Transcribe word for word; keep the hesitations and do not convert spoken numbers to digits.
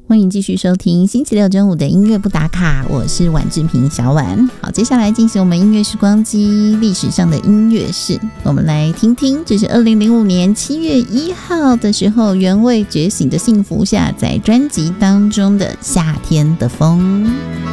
欢迎继续收听星期六中午的音乐不打卡，我是婉志平小婉。好，接下来进行我们音乐时光机历史上的音乐史，我们来听听这是二零零五年七月一号的时候原味觉醒的幸福下载专辑当中的夏天的风。